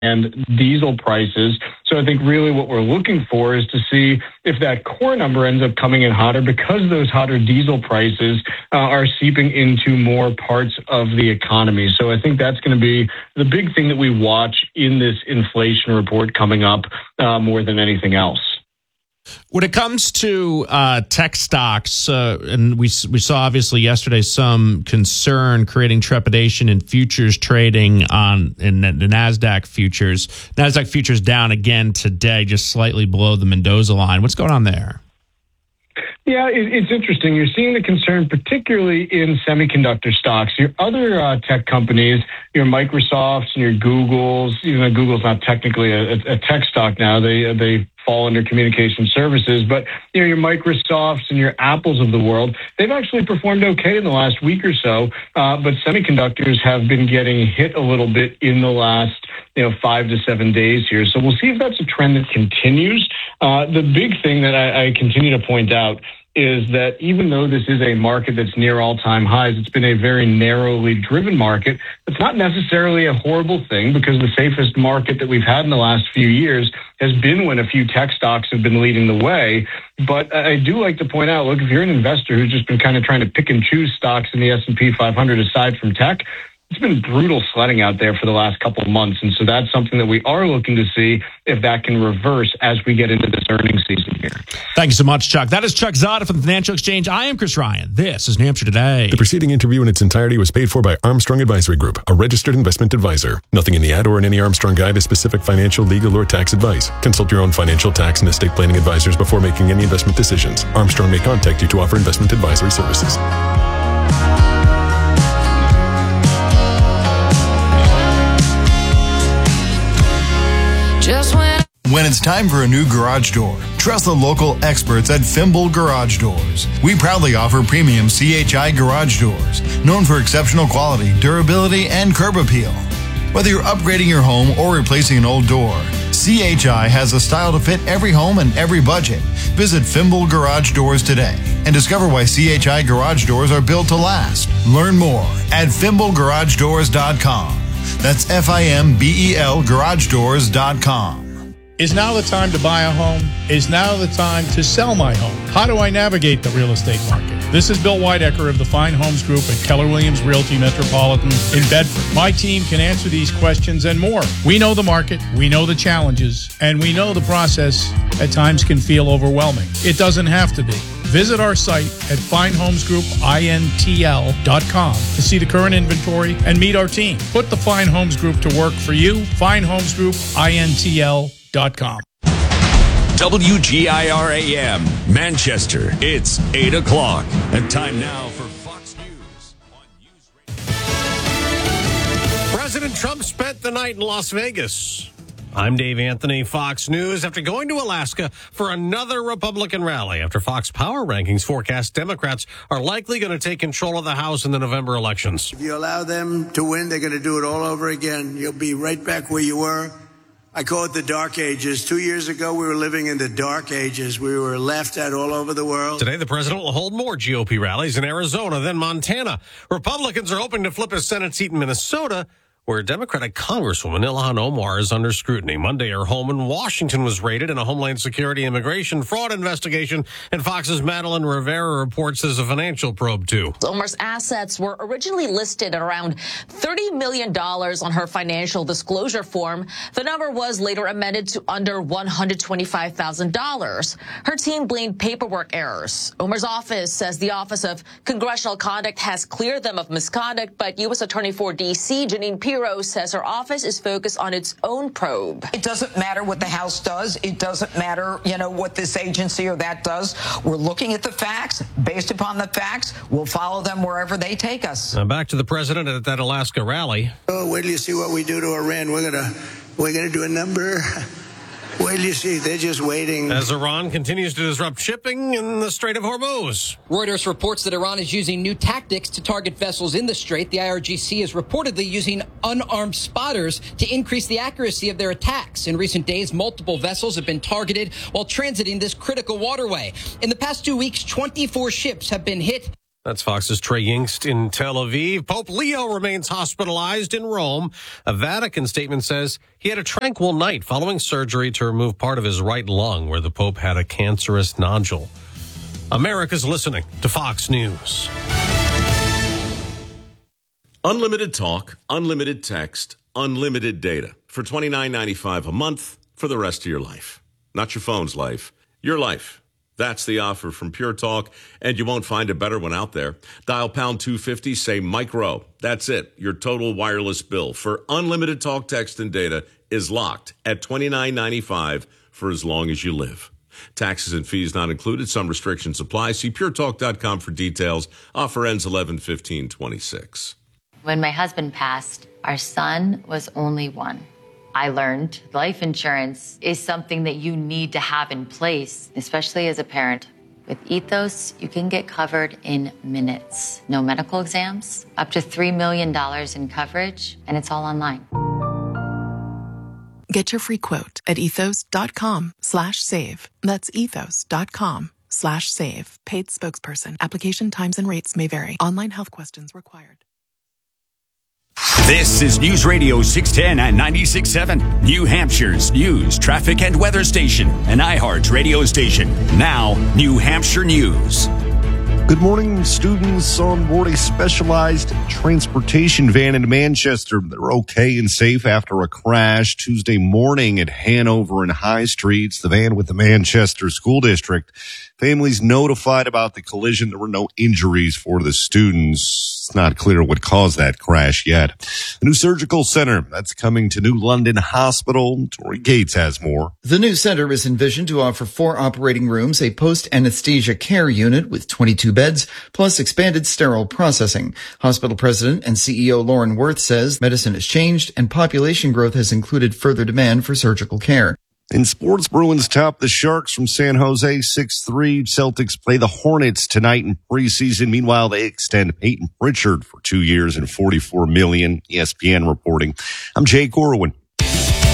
and diesel prices. So I think really what we're looking for is to see if that core number ends up coming in hotter because those hotter diesel prices are seeping into more parts of the economy. So I think that's going to be the big thing that we watch in this inflation report coming up more than anything else. When it comes to tech stocks, and we saw obviously yesterday some concern creating trepidation in futures trading in the NASDAQ futures. NASDAQ futures down again today, just slightly below the Mendoza line. What's going on there? Yeah, it's interesting. You're seeing the concern, particularly in semiconductor stocks. Your other tech companies, your Microsofts and your Googles, even though Google's not technically a tech stock now, they fall under communication services, but your Microsofts and your Apples of the world, they've actually performed okay in the last week or so, but semiconductors have been getting hit a little bit in the last 5 to 7 days here. So we'll see if that's a trend that continues. The big thing that I continue to point out is that even though this is a market that's near all-time highs, it's been a very narrowly driven market. It's not necessarily a horrible thing because the safest market that we've had in the last few years has been when a few tech stocks have been leading the way. But I do like to point out, look, if you're an investor who's just been kind of trying to pick and choose stocks in the S&P 500 aside from tech, it's been brutal sledding out there for the last couple of months. And so that's something that we are looking to see if that can reverse as we get into this earnings season here. Thank you so much, Chuck. That is Chuck Zada from the Financial Exchange. I am Chris Ryan. This is New Hampshire Today. The preceding interview in its entirety was paid for by Armstrong Advisory Group, a registered investment advisor. Nothing in the ad or in any Armstrong guide is specific financial, legal, or tax advice. Consult your own financial, tax, and estate planning advisors before making any investment decisions. Armstrong may contact you to offer investment advisory services. When it's time for a new garage door, trust the local experts at Fimble Garage Doors. We proudly offer premium CHI garage doors, known for exceptional quality, durability, and curb appeal. Whether you're upgrading your home or replacing an old door, CHI has a style to fit every home and every budget. Visit Fimble Garage Doors today and discover why CHI garage doors are built to last. Learn more at FimbleGarageDoors.com. That's FIMBEL GarageDoors.com. Is now the time to buy a home? Is now the time to sell my home? How do I navigate the real estate market? This is Bill Weidecker of the Fine Homes Group at Keller Williams Realty Metropolitan in Bedford. My team can answer these questions and more. We know the market, we know the challenges, and we know the process at times can feel overwhelming. It doesn't have to be. Visit our site at FineHomesGroupINTL.com to see the current inventory and meet our team. Put the Fine Homes Group to work for you. FineHomesGroupINTL.com. WGIR-AM, Manchester. It's 8 o'clock. And time now for Fox News on News Radio. President Trump spent the night in Las Vegas. I'm Dave Anthony, Fox News. After going to Alaska for another Republican rally, after Fox Power Rankings forecast Democrats are likely going to take control of the House in the November elections. If you allow them to win, they're going to do it all over again. You'll be right back where you were. I call it the dark ages. 2 years ago, we were living in the dark ages. We were laughed at all over the world. Today, the president will hold more GOP rallies in Arizona, then Montana. Republicans are hoping to flip a Senate seat in Minnesota, where Democratic Congresswoman Ilhan Omar is under scrutiny. Monday, her home in Washington was raided in a Homeland Security immigration fraud investigation, and Fox's Madeline Rivera reports there's a financial probe, too. Omar's assets were originally listed at around $30 million on her financial disclosure form. The number was later amended to under $125,000. Her team blamed paperwork errors. Omar's office says the Office of Congressional Conduct has cleared them of misconduct, but U.S. Attorney for D.C., Janine Pirro, says her office is focused on its own probe. It doesn't matter what the House does. It doesn't matter, what this agency or that does. We're looking at the facts. Based upon the facts, we'll follow them wherever they take us. Now back to the president at that Alaska rally. Oh, wait till you see what we do to Iran. We're gonna do a number. Wait till you see. They're just waiting. As Iran continues to disrupt shipping in the Strait of Hormuz. Reuters reports that Iran is using new tactics to target vessels in the strait. The IRGC is reportedly using unarmed spotters to increase the accuracy of their attacks. In recent days, multiple vessels have been targeted while transiting this critical waterway. In the past 2 weeks, 24 ships have been hit. That's Fox's Trey Yingst in Tel Aviv. Pope Leo remains hospitalized in Rome. A Vatican statement says he had a tranquil night following surgery to remove part of his right lung where the Pope had a cancerous nodule. America's listening to Fox News. Unlimited talk, unlimited text, unlimited data for $29.95 a month for the rest of your life. Not your phone's life, your life. That's the offer from Pure Talk, and you won't find a better one out there. Dial pound 250, say micro. That's it. Your total wireless bill for unlimited talk, text, and data is locked at $29.95 for as long as you live. Taxes and fees not included. Some restrictions apply. See puretalk.com for details. Offer ends 11/15/26. When my husband passed, our son was only one. I learned life insurance is something that you need to have in place, especially as a parent. With Ethos, you can get covered in minutes. No medical exams, up to $3 million in coverage, and it's all online. Get your free quote at ethos.com/save. That's ethos.com/save. Paid spokesperson. Application times and rates may vary. Online health questions required. This is News Radio 610 and 96.7, New Hampshire's news, traffic, and weather station, an iHeart radio station. Now, New Hampshire News. Good morning, students on board a specialized transportation van in Manchester. They're okay and safe after a crash Tuesday morning at Hanover and High Streets. The van with the Manchester School District. Families notified about the collision. There were no injuries for the students. It's not clear what caused that crash yet. The new surgical center that's coming to New London Hospital. Tori Gates has more. The new center is envisioned to offer 4 operating rooms, a post-anesthesia care unit with 22 beds, plus expanded sterile processing. Hospital president and CEO Lauren Worth says medicine has changed and population growth has included further demand for surgical care. In sports, Bruins top the Sharks from San Jose 6-3. Celtics play the Hornets tonight in preseason. Meanwhile, they extend Peyton Pritchard for 2 years and $44 million. ESPN reporting. I'm Jay Corwin.